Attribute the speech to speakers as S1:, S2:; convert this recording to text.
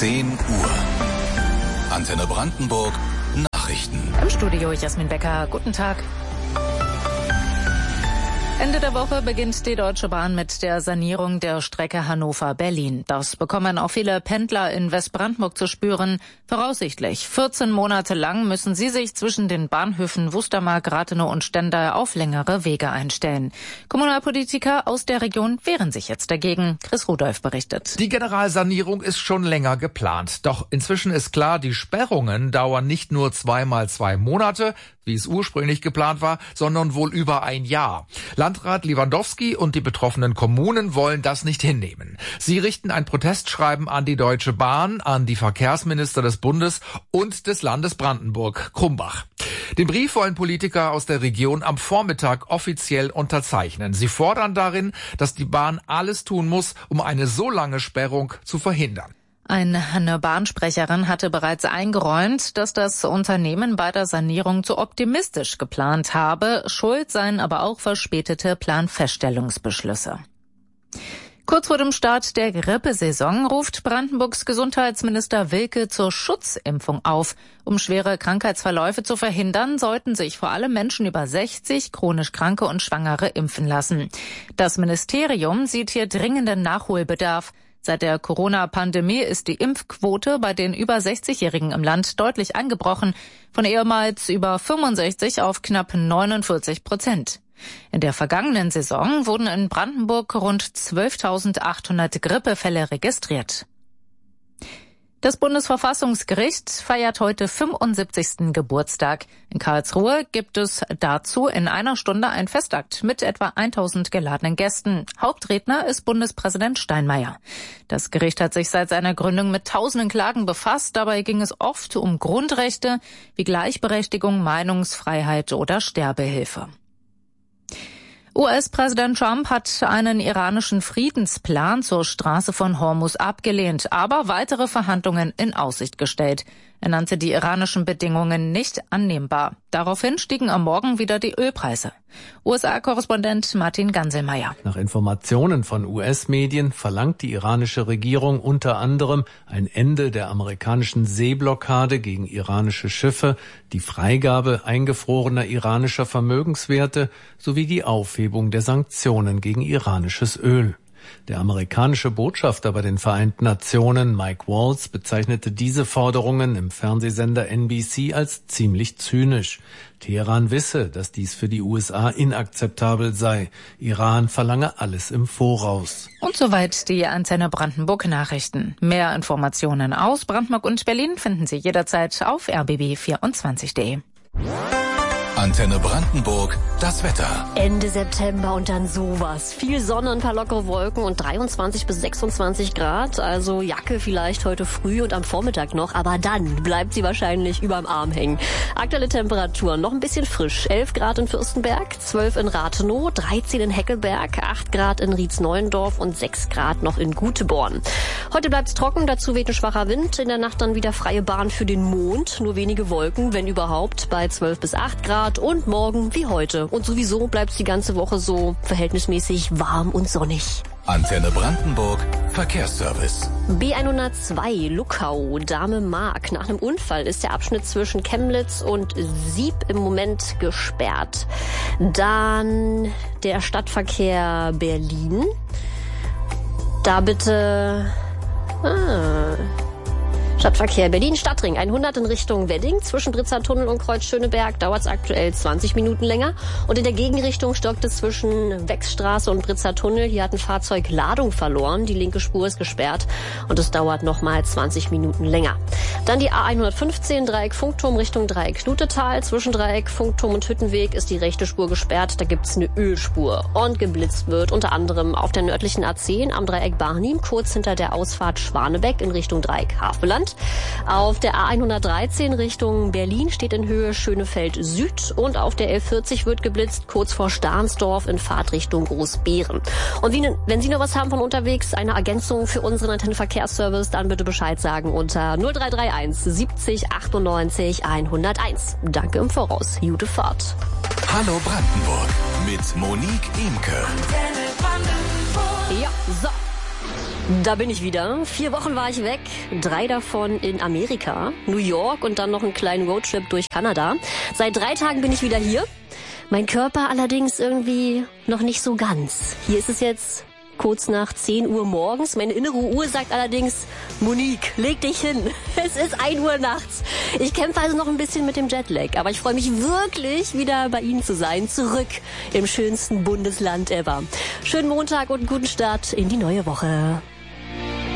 S1: 10 Uhr. Antenne Brandenburg, Nachrichten.
S2: Im Studio Jasmin Becker, guten Tag. Ende der Woche beginnt die Deutsche Bahn mit der Sanierung der Strecke Hannover-Berlin. Das bekommen auch viele Pendler in Westbrandenburg zu spüren. Voraussichtlich 14 Monate lang müssen sie sich zwischen den Bahnhöfen Wustermark, Rathenow und Stendal auf längere Wege einstellen. Kommunalpolitiker aus der Region wehren sich jetzt dagegen. Chris Rudolph berichtet.
S3: Die Generalsanierung ist schon länger geplant. Doch inzwischen ist klar, die Sperrungen dauern nicht nur 2x2 Monate, wie es ursprünglich geplant war, sondern wohl über ein Jahr. Landrat Lewandowski und die betroffenen Kommunen wollen das nicht hinnehmen. Sie richten ein Protestschreiben an die Deutsche Bahn, an die Verkehrsminister des Bundes und des Landes Brandenburg, Krumbach. Den Brief wollen Politiker aus der Region am Vormittag offiziell unterzeichnen. Sie fordern darin, dass die Bahn alles tun muss, um eine so lange Sperrung zu verhindern.
S2: Eine Bahnsprecherin hatte bereits eingeräumt, dass das Unternehmen bei der Sanierung zu optimistisch geplant habe. Schuld seien aber auch verspätete Planfeststellungsbeschlüsse. Kurz vor dem Start der Grippesaison ruft Brandenburgs Gesundheitsminister Wilke zur Schutzimpfung auf. Um schwere Krankheitsverläufe zu verhindern, sollten sich vor allem Menschen über 60, chronisch Kranke und Schwangere impfen lassen. Das Ministerium sieht hier dringenden Nachholbedarf. Seit der Corona-Pandemie ist die Impfquote bei den über 60-Jährigen im Land deutlich eingebrochen, von ehemals über 65 auf knapp 49%. In der vergangenen Saison wurden in Brandenburg rund 12.800 Grippefälle registriert. Das Bundesverfassungsgericht feiert heute 75. Geburtstag. In Karlsruhe gibt es dazu in einer Stunde ein Festakt mit etwa 1.000 geladenen Gästen. Hauptredner ist Bundespräsident Steinmeier. Das Gericht hat sich seit seiner Gründung mit tausenden Klagen befasst. Dabei ging es oft um Grundrechte wie Gleichberechtigung, Meinungsfreiheit oder Sterbehilfe. US-Präsident Trump hat einen iranischen Friedensplan zur Straße von Hormuz abgelehnt, aber weitere Verhandlungen in Aussicht gestellt. Er nannte die iranischen Bedingungen nicht annehmbar. Daraufhin stiegen am Morgen wieder die Ölpreise. USA-Korrespondent Martin Ganselmeier.
S4: Nach Informationen von US-Medien verlangt die iranische Regierung unter anderem ein Ende der amerikanischen Seeblockade gegen iranische Schiffe, die Freigabe eingefrorener iranischer Vermögenswerte sowie die Aufhebung der Sanktionen gegen iranisches Öl. Der amerikanische Botschafter bei den Vereinten Nationen, Mike Waltz, bezeichnete diese Forderungen im Fernsehsender NBC als ziemlich zynisch. Teheran wisse, dass dies für die USA inakzeptabel sei. Iran verlange alles im Voraus.
S2: Und soweit die Antenne Brandenburg Nachrichten. Mehr Informationen aus Brandenburg und Berlin finden Sie jederzeit auf rbb24.de.
S1: Antenne Brandenburg, das Wetter.
S5: Ende September und dann sowas. Viel Sonne, ein paar lockere Wolken und 23 bis 26 Grad. Also Jacke vielleicht heute früh und am Vormittag noch, aber dann bleibt sie wahrscheinlich überm Arm hängen. Aktuelle Temperaturen noch ein bisschen frisch. 11 Grad in Fürstenberg, 12 in Rathenow, 13 in Heckelberg, 8 Grad in Rietzneuendorf und 6 Grad noch in Guteborn. Heute bleibt's trocken, dazu weht ein schwacher Wind. In der Nacht dann wieder freie Bahn für den Mond. Nur wenige Wolken, wenn überhaupt, bei 12 bis 8 Grad. Und morgen wie heute. Und sowieso bleibt es die ganze Woche so verhältnismäßig warm und sonnig.
S1: Antenne Brandenburg, Verkehrsservice.
S5: B102 Luckau, Dahme Mark. Nach einem Unfall ist der Abschnitt zwischen Chemnitz und Sieb im Moment gesperrt. Dann der Stadtverkehr Berlin. Da bitte... Stadtverkehr Berlin-Stadtring 100 in Richtung Wedding. Zwischen Britzer Tunnel und Kreuz Schöneberg dauert es aktuell 20 Minuten länger. Und in der Gegenrichtung stockt es zwischen Wechsstraße und Britzer Tunnel. Hier hat ein Fahrzeug Ladung verloren. Die linke Spur ist gesperrt und es dauert nochmal 20 Minuten länger. Dann die A115 Dreieck Funkturm Richtung Dreieck Knutetal. Zwischen Dreieck Funkturm und Hüttenweg ist die rechte Spur gesperrt. Da gibt's eine Ölspur. Und geblitzt wird unter anderem auf der nördlichen A10 am Dreieck Barnim, kurz hinter der Ausfahrt Schwanebeck in Richtung Dreieck Havelland. Auf der A113 Richtung Berlin steht in Höhe Schönefeld Süd und auf der L40 wird geblitzt, kurz vor Stahnsdorf in Fahrtrichtung Großbeeren. Und wenn Sie noch was haben von unterwegs, eine Ergänzung für unseren Antennenverkehrsservice, dann bitte Bescheid sagen unter 0331 70 98 101. Danke im Voraus. Gute Fahrt.
S1: Hallo Brandenburg mit Monique Imke.
S5: Ja, so. Da bin ich wieder. 4 Wochen war ich weg, 3 davon in Amerika, New York und dann noch einen kleinen Roadtrip durch Kanada. Seit 3 Tagen bin ich wieder hier. Mein Körper allerdings irgendwie noch nicht so ganz. Hier ist es jetzt kurz nach 10 Uhr morgens. Meine innere Uhr sagt allerdings, Monique, leg dich hin. Es ist 1 Uhr nachts. Ich kämpfe also noch ein bisschen mit dem Jetlag. Aber ich freue mich wirklich, wieder bei Ihnen zu sein. Zurück im schönsten Bundesland ever. Schönen Montag und einen guten Start in die neue Woche.